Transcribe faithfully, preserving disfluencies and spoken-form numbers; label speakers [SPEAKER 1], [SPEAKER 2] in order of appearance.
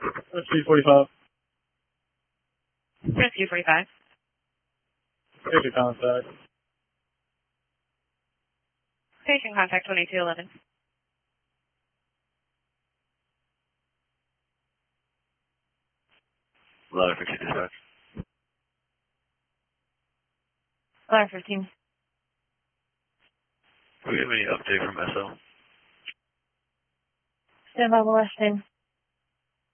[SPEAKER 1] Rescue forty-five.
[SPEAKER 2] Rescue forty-five.
[SPEAKER 1] Station contact.
[SPEAKER 2] Station contact twenty-two eleven.
[SPEAKER 3] Ladder fifteen dispatch.
[SPEAKER 2] Ladder fifteen.
[SPEAKER 3] Do we have any update from S L?
[SPEAKER 2] Stand by the last ten.